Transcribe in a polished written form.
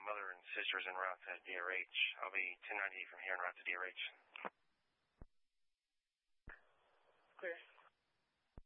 mother and sister's en route to DRH. I'll be 1098 from here en route to DRH.